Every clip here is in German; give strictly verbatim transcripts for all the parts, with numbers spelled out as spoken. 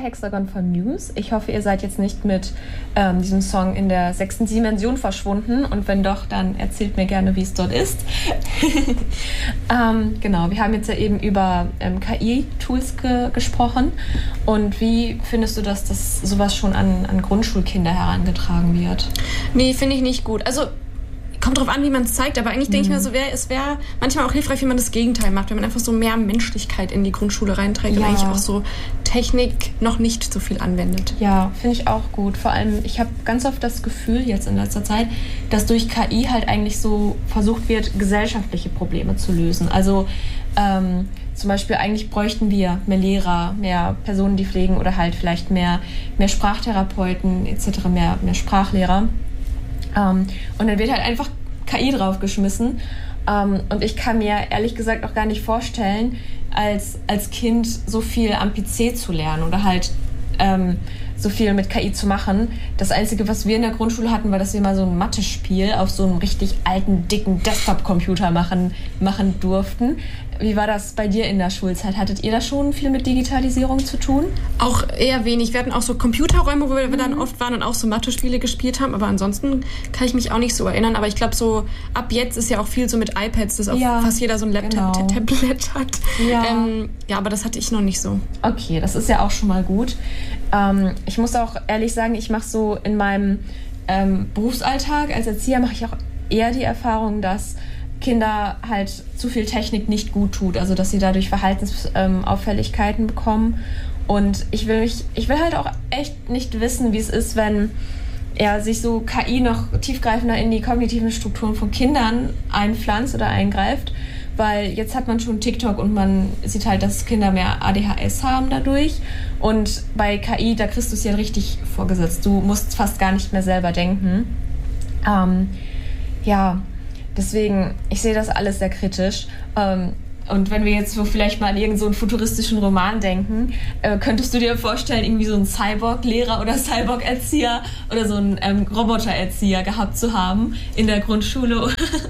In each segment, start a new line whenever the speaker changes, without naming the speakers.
Hexagon von Muse. Ich hoffe, ihr seid jetzt nicht mit ähm, diesem Song in der sechsten Dimension verschwunden. Und wenn doch, dann erzählt mir gerne, wie es dort ist. ähm, genau, wir haben jetzt ja eben über ähm, K I-Tools ge- gesprochen. Und wie findest du das, dass sowas schon an, an Grundschulkinder herangetragen wird?
Nee, finde ich nicht gut. Also kommt drauf an, wie man es zeigt, aber eigentlich denke mhm. ich mir so, wär, es wäre manchmal auch hilfreich, wenn man das Gegenteil macht, wenn man einfach so mehr Menschlichkeit in die Grundschule reinträgt ja. und eigentlich auch so Technik noch nicht so viel anwendet.
Ja, finde ich auch gut. Vor allem, ich habe ganz oft das Gefühl jetzt in letzter Zeit, dass durch K I halt eigentlich so versucht wird, gesellschaftliche Probleme zu lösen. Also ähm, zum Beispiel eigentlich bräuchten wir mehr Lehrer, mehr Personen, die pflegen oder halt vielleicht mehr, mehr Sprachtherapeuten et cetera, mehr, mehr Sprachlehrer. Um, und dann wird halt einfach K I draufgeschmissen. Um, und ich kann mir ehrlich gesagt auch gar nicht vorstellen, als, als Kind so viel am P C zu lernen oder halt ähm, so viel mit K I zu machen. Das Einzige, was wir in der Grundschule hatten, war, dass wir mal so ein Mathe-Spiel auf so einem richtig alten, dicken Desktop-Computer machen, machen durften. Wie war das bei dir in der Schulzeit? Hattet ihr da schon viel mit Digitalisierung zu tun?
Auch eher wenig. Wir hatten auch so Computerräume, wo wir mhm. dann oft waren und auch so Mathe-Spiele gespielt haben. Aber ansonsten kann ich mich auch nicht so erinnern. Aber ich glaube, so ab jetzt ist ja auch viel so mit iPads, dass auch ja, fast jeder so ein Laptop, genau. Tablet hat. Ja. Ähm, ja, aber das hatte ich noch nicht so.
Okay, das ist ja auch schon mal gut. Ähm, ich muss auch ehrlich sagen, ich mache so in meinem ähm, Berufsalltag als Erzieher mache ich auch eher die Erfahrung, dass Kinder halt zu viel Technik nicht gut tut, also dass sie dadurch Verhaltensauffälligkeiten ähm, bekommen. Und ich will mich, ich will halt auch echt nicht wissen, wie es ist, wenn ja, sich so K I noch tiefgreifender in die kognitiven Strukturen von Kindern einpflanzt oder eingreift, weil jetzt hat man schon TikTok und man sieht halt, dass Kinder mehr A D H S haben dadurch. Und bei K I, da kriegst du es ja richtig vorgesetzt. Du musst fast gar nicht mehr selber denken. Ähm, ja, deswegen, ich sehe das alles sehr kritisch. Ähm, und wenn wir jetzt so vielleicht mal an irgendeinen so einen futuristischen Roman denken, äh, könntest du dir vorstellen, irgendwie so einen Cyborg-Lehrer oder Cyborg-Erzieher oder so einen ähm, Roboter-Erzieher gehabt zu haben in der Grundschule?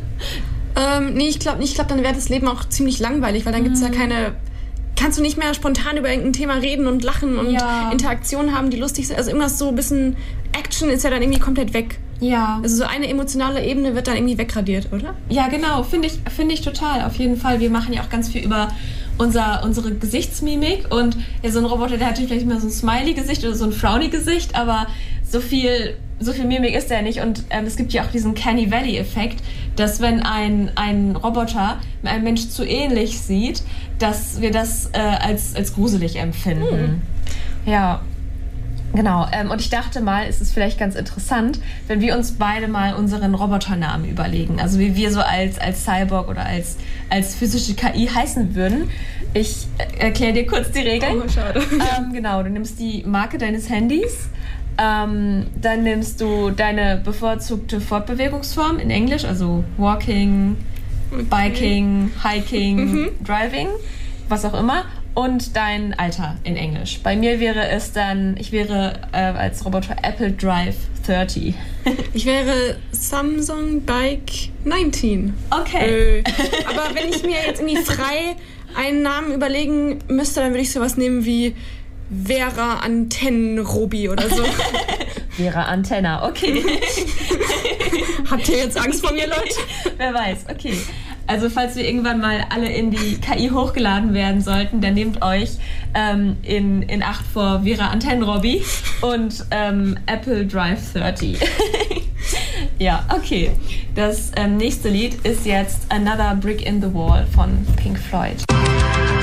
ähm, nee, ich glaube nicht. Ich glaube, dann wäre das Leben auch ziemlich langweilig, weil dann gibt es ja keine... Kannst du nicht mehr spontan über irgendein Thema reden und lachen und ja. Interaktionen haben, die lustig sind. Also irgendwas so ein bisschen Action ist ja dann irgendwie komplett weg. Ja. Also so eine emotionale Ebene wird dann irgendwie wegradiert, oder?
Ja, genau. Finde ich, finde ich total. Auf jeden Fall. Wir machen ja auch ganz viel über unser, unsere Gesichtsmimik. Und ja, so ein Roboter, der hat vielleicht mal so ein Smiley-Gesicht oder so ein Frowny-Gesicht, aber so viel... So viel Mimik ist der nicht und ähm, es gibt ja auch diesen Canny Valley-Effekt, dass wenn ein, ein Roboter einem Mensch zu ähnlich sieht, dass wir das äh, als, als gruselig empfinden. Hm. Ja, genau. Ähm, und ich dachte mal, es ist vielleicht ganz interessant, wenn wir uns beide mal unseren Roboternamen überlegen. Also wie wir so als, als Cyborg oder als, als physische K I heißen würden. Ich äh, erkläre dir kurz die Regeln.
Oh, schade.
Ähm, genau, du nimmst die Marke deines Handys. Ähm, dann nimmst du deine bevorzugte Fortbewegungsform in Englisch, also Walking, Biking, Hiking, mhm. Driving, was auch immer, und dein Alter in Englisch. Bei mir wäre es dann, ich wäre äh, als Roboter Apple Drive dreißig.
Ich wäre Samsung Bike neunzehn.
Okay.
Äh, aber wenn ich mir jetzt irgendwie frei einen Namen überlegen müsste, dann würde ich sowas nehmen wie Vera Antennen-Robi oder so.
Vera Antenna, okay.
Habt ihr jetzt Angst vor mir, Leute?
Wer weiß, okay. Also falls wir irgendwann mal alle in die K I hochgeladen werden sollten, dann nehmt euch ähm, in, in Acht vor Vera Antennen-Robi und ähm, Apple Drive dreißig. Ja, okay. Das ähm, nächste Lied ist jetzt Another Brick in the Wall von Pink Floyd.